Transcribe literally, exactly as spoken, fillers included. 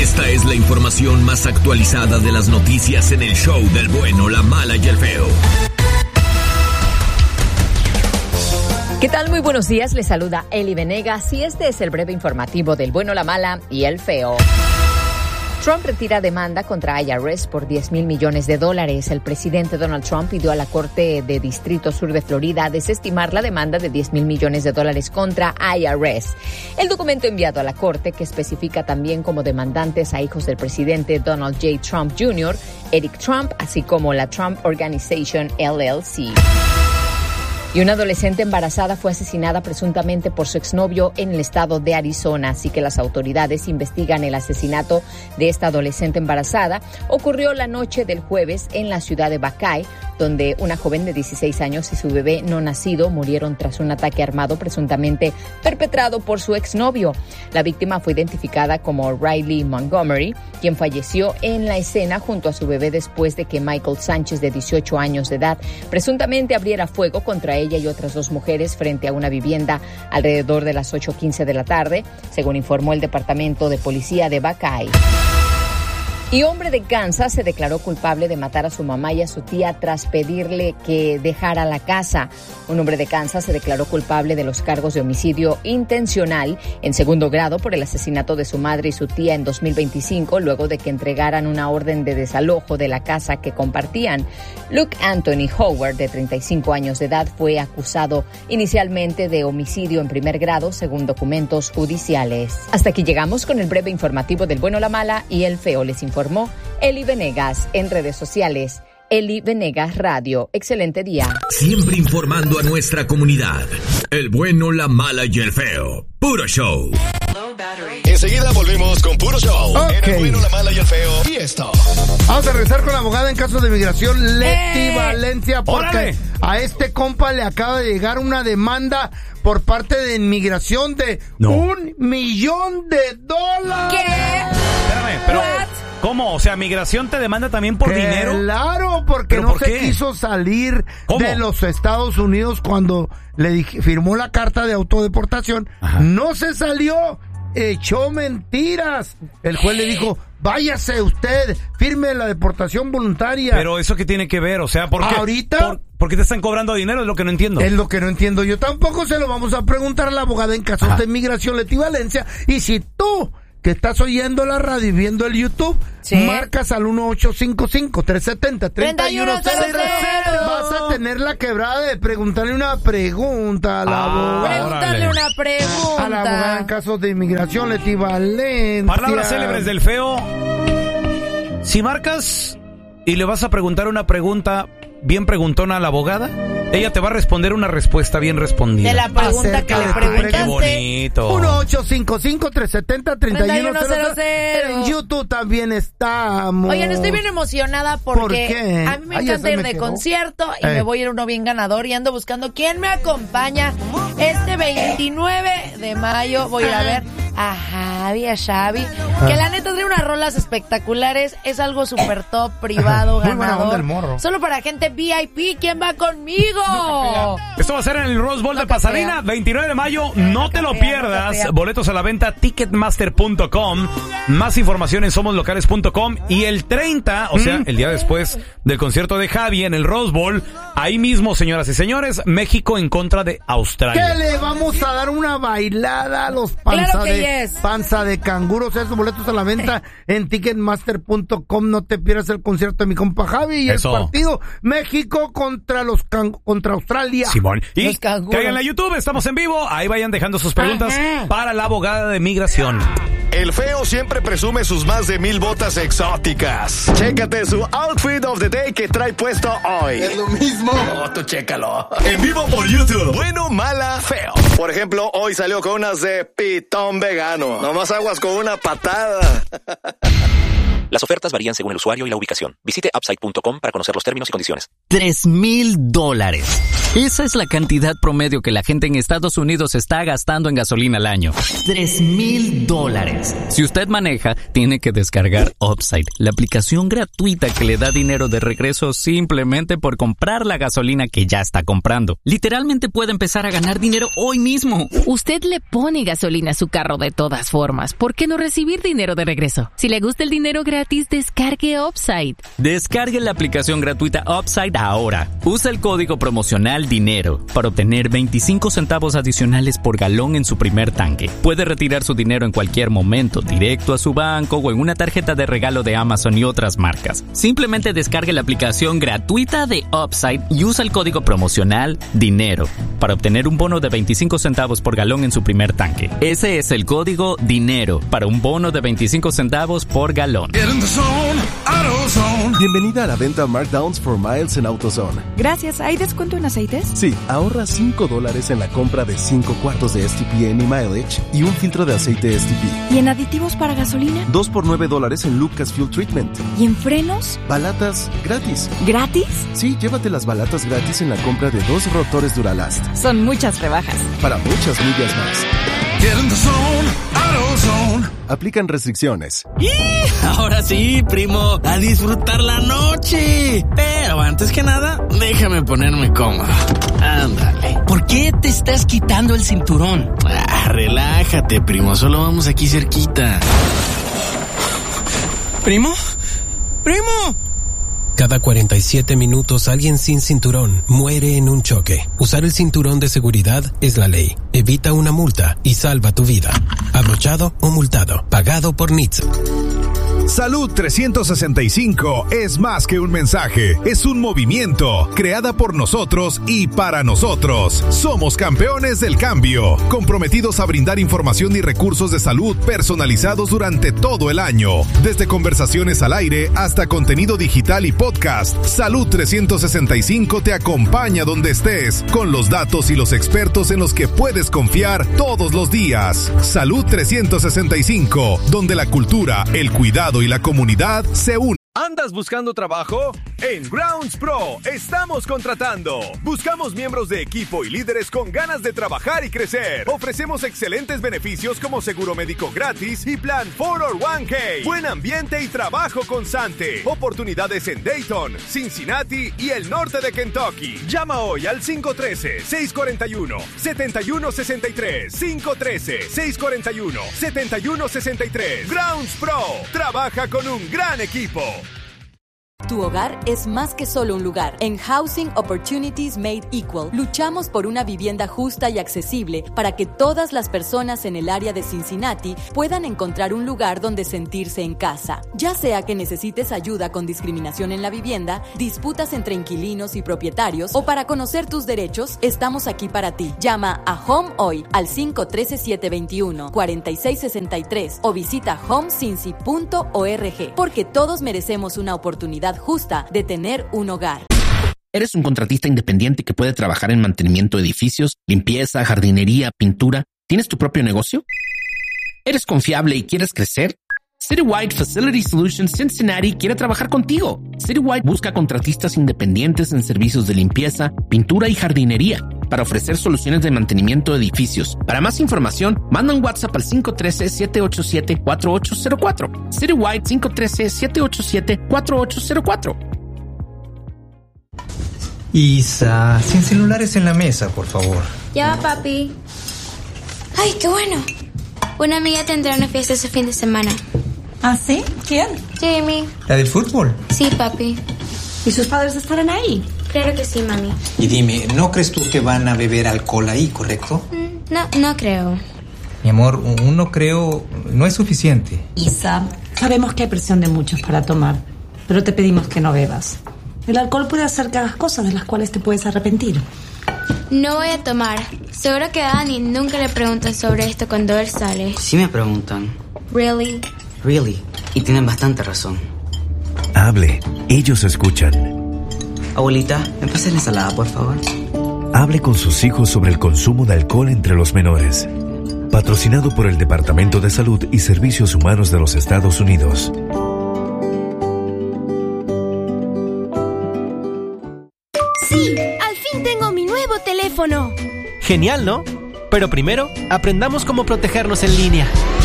Esta es la información más actualizada de las noticias en el show del bueno, la mala y el feo. ¿Qué tal? Muy buenos días, les saluda Eli Venegas y este es el breve informativo del bueno, la mala y el feo. Trump retira demanda contra I R S por diez mil millones de dólares. El presidente Donald Trump pidió a la Corte de Distrito Sur de Florida desestimar la demanda de diez mil millones de dólares contra I R S. El documento enviado a la Corte, que especifica también como demandantes a hijos del presidente Donald J. Trump junior, Eric Trump, así como la Trump Organization L L C. Y una adolescente embarazada fue asesinada presuntamente por su exnovio en el estado de Arizona, así que las autoridades investigan el asesinato de esta adolescente embarazada. Ocurrió la noche del jueves en la ciudad de Buckeye, donde una joven de dieciséis años y su bebé no nacido murieron tras un ataque armado presuntamente perpetrado por su exnovio. La víctima fue identificada como Riley Montgomery, quien falleció en la escena junto a su bebé después de que Michael Sánchez, de dieciocho años de edad, presuntamente abriera fuego contra ella y otras dos mujeres frente a una vivienda alrededor de las ocho quince de la tarde, según informó el Departamento de Policía de Buckeye. Y hombre de Kansas se declaró culpable de matar a su mamá y a su tía tras pedirle que dejara la casa. Un hombre de Kansas se declaró culpable de los cargos de homicidio intencional en segundo grado por el asesinato de su madre y su tía en dos mil veinticinco, luego de que entregaran una orden de desalojo de la casa que compartían. Luke Anthony Howard, de treinta y cinco años de edad, fue acusado inicialmente de homicidio en primer grado, según documentos judiciales. Hasta aquí llegamos con el breve informativo del bueno, la mala y el feo. Les informó Eli Venegas en redes sociales. Eli Venegas Radio. Excelente día. Siempre informando a nuestra comunidad. El bueno, la mala y el feo. Puro show. Enseguida volvemos con Puro Show. Okay. En el bueno, la mala y el feo. Y esto. Vamos a regresar con la abogada en casos de migración, Leti ¡Eh! Valencia, porque ¡Órale! a este compa le acaba de llegar una demanda por parte de inmigración de No. un millón de dólares. ¿Qué? Espérame, pero What? ¿cómo? O sea, migración te demanda también por dinero. Claro, porque ¿Pero no por se qué? quiso salir ¿Cómo? de los Estados Unidos cuando le dij- firmó la carta de autodeportación. Ajá. No se salió, echó mentiras. El juez le dijo, váyase usted, firme la deportación voluntaria. Pero eso qué tiene que ver, o sea, ¿por qué? Ahorita- ¿Por, por qué te están cobrando dinero? Es lo que no entiendo. Es lo que no entiendo yo tampoco. Se lo vamos a preguntar a la abogada en casos Ajá. de inmigración, Leti Valencia. Y si tú, que estás oyendo la radio y viendo el YouTube, Sí. marcas al uno ocho cinco cinco, tres siete cero, tres uno cero cero, vas a tener la quebrada de preguntarle una pregunta a la Ah, abogada. Pregúntale órale. una pregunta. A la abogada en casos de inmigración, Leti Valencia. Palabras célebres del feo. Si marcas y le vas a preguntar una pregunta bien preguntona a la abogada, ella te va a responder una respuesta bien respondida. De la pregunta Acerca que de le tu preguntaste. Qué bonito. uno ocho cinco cinco, tres siete cero, tres uno cero cero. cero. En YouTube también estamos. Oigan, estoy bien emocionada porque ¿Por qué? a mí me Ay, ya encanta se ir me de quedó. concierto y Eh. me voy a ir a uno bien ganador y ando buscando quién me acompaña este veintinueve de mayo. Voy a ir a ver a Javi, a Xavi, que la neta tiene unas rolas espectaculares, es algo súper top, privado, Muy buena onda ganador. el morro. Solo para gente V I P, ¿quién va conmigo? Esto va a ser en el Rose Bowl de Pasadena, capea. veintinueve de mayo. No te lo capea, no pierdas. capea. Boletos a la venta, ticketmaster punto com. Más información en somos locales punto com. Y el treinta, o sea, el día después del concierto de Javi en el Rose Bowl, ahí mismo, señoras y señores, México en contra de Australia. ¿Qué le vamos a dar una bailada a los panza Claro que de yes. panza de canguros? Esos boletos a la venta en ticketmaster punto com. No te pierdas el concierto de mi compa Javi y Eso. el partido México contra los can- contra Australia. Simón. Y Los canguros. caigan a YouTube, estamos en vivo. Ahí vayan dejando sus preguntas Ajá. para la abogada de migración. El feo siempre presume sus más de mil botas exóticas. Chécate su outfit of the day que trae puesto hoy. Es lo mismo. Oh, tú chécalo. En vivo por YouTube. Bueno, mala, feo. Por ejemplo, hoy salió con unas de pitón vegano. Nomás aguas con una patada. Las ofertas varían según el usuario y la ubicación. Visite upside punto com para conocer los términos y condiciones. Tres mil dólares. Esa es la cantidad promedio que la gente en Estados Unidos está gastando en gasolina al año. Tres mil dólares. Si usted maneja, tiene que descargar Upside, la aplicación gratuita que le da dinero de regreso simplemente por comprar la gasolina que ya está comprando. Literalmente puede empezar a ganar dinero hoy mismo. Usted le pone gasolina a su carro de todas formas. ¿Por qué no recibir dinero de regreso? Si le gusta el dinero gratis, descargue Upside. Descargue la aplicación gratuita Upside ahora. Usa el código promocional DINERO para obtener veinticinco centavos adicionales por galón en su primer tanque. Puede retirar su dinero en cualquier momento, directo a su banco o en una tarjeta de regalo de Amazon y otras marcas. Simplemente descargue la aplicación gratuita de Upside y usa el código promocional DINERO para obtener un bono de veinticinco centavos por galón en su primer tanque. Ese es el código DINERO para un bono de veinticinco centavos por galón. Bienvenida a la venta Markdowns for Miles en AutoZone. Gracias. ¿Hay descuento en aceites? Sí, ahorra cinco dólares en la compra de cinco cuartos de S T P N y Mileage y un filtro de aceite S T P. ¿Y en aditivos para gasolina? dos por nueve dólares en Lucas Fuel Treatment. ¿Y en frenos? Balatas gratis. ¿Gratis? Sí, llévate las balatas gratis en la compra de dos rotores Duralast. Son muchas rebajas. Para muchas millas más. Get in the zone, AutoZone. Aplican restricciones. ¡Y! Ahora sí, primo, a disfrutar la noche. Pero antes que nada, déjame ponerme cómodo. Ándale. ¿Por qué te estás quitando el cinturón? Ah, relájate, primo, solo vamos aquí cerquita. ¿Primo? ¡Primo! Cada cuarenta y siete minutos alguien sin cinturón muere en un choque. Usar el cinturón de seguridad es la ley. Evita una multa y salva tu vida. Abrochado o multado. Pagado por N H T S A. Salud trescientos sesenta y cinco es más que un mensaje, es un movimiento, creada por nosotros y para nosotros. Somos campeones del cambio, comprometidos a brindar información y recursos de salud personalizados durante todo el año, desde conversaciones al aire hasta contenido digital y podcast. Salud trescientos sesenta y cinco te acompaña donde estés, con los datos y los expertos en los que puedes confiar todos los días. Salud trescientos sesenta y cinco, donde la cultura, el cuidado y la comunidad se unen. ¿Andas buscando trabajo? En Grounds Pro estamos contratando. Buscamos miembros de equipo y líderes con ganas de trabajar y crecer. Ofrecemos excelentes beneficios como seguro médico gratis y plan cuatro oh uno k. Buen ambiente y trabajo constante. Oportunidades en Dayton, Cincinnati y el norte de Kentucky. Llama hoy al cinco uno tres, seis cuatro uno, siete uno seis tres. cinco uno tres, seis cuatro uno, siete uno seis tres. Grounds Pro. Trabaja con un gran equipo. Tu hogar es más que solo un lugar. En Housing Opportunities Made Equal, luchamos por una vivienda justa y accesible para que todas las personas en el área de Cincinnati puedan encontrar un lugar donde sentirse en casa. Ya sea que necesites ayuda con discriminación en la vivienda, disputas entre inquilinos y propietarios o para conocer tus derechos, estamos aquí para ti. Llama a Home hoy al cinco uno tres, siete dos uno, cuatro seis seis tres o visita home cincy punto org, porque todos merecemos una oportunidad justa de tener un hogar. ¿Eres un contratista independiente que puede trabajar en mantenimiento de edificios, limpieza, jardinería, pintura? ¿Tienes tu propio negocio? ¿Eres confiable y quieres crecer? Citywide Facility Solutions Cincinnati quiere trabajar contigo. Citywide busca contratistas independientes en servicios de limpieza, pintura y jardinería para ofrecer soluciones de mantenimiento de edificios. Para más información, manda un WhatsApp al cinco uno tres, siete ocho siete, cuatro ocho cero cuatro. Citywide cinco uno tres, siete ocho siete, cuatro ocho cero cuatro. Isa, sin celulares en la mesa, por favor. Ya va, papi. Ay, qué bueno. Una amiga tendrá una fiesta ese fin de semana. ¿Ah, sí? ¿Quién? Jamie. ¿La del fútbol? Sí, papi. ¿Y sus padres estarán ahí? Claro que sí, mami. Y dime, ¿no crees tú que van a beber alcohol ahí, correcto? Mm, no, no creo. Mi amor, un no creo no es suficiente. Isa, sabemos que hay presión de muchos para tomar, pero te pedimos que no bebas. El alcohol puede hacer que hagas cosas de las cuales te puedes arrepentir. No voy a tomar. Seguro que a Dani nunca le preguntan sobre esto cuando él sale. Sí me preguntan. Really? Really. Y tienen bastante razón. Hable. Ellos escuchan. Abuelita, ¿me pasas la ensalada, por favor? Hable con sus hijos sobre el consumo de alcohol entre los menores. Patrocinado por el Departamento de Salud y Servicios Humanos de los Estados Unidos. teléfono. Genial, ¿no? Pero primero, aprendamos cómo protegernos en línea.